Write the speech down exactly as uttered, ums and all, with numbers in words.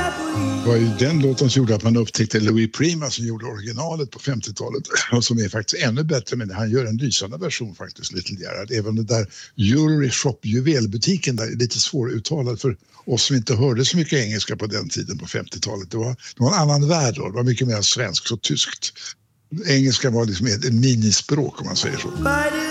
Det var ju den låten som gjorde att man upptäckte Louis Prima som gjorde originalet på femtiotalet och som är faktiskt ännu bättre, men han gör en lysande version faktiskt, Little Gerhard. Även det där Jewelry Shop, juvelbutiken där, är lite svåruttalad för oss som inte hörde så mycket engelska på den tiden på femtiotalet. Det var, det var en annan värld då, det var mycket mer svenskt och tyskt. Engelska var liksom ett minispråk om man säger så.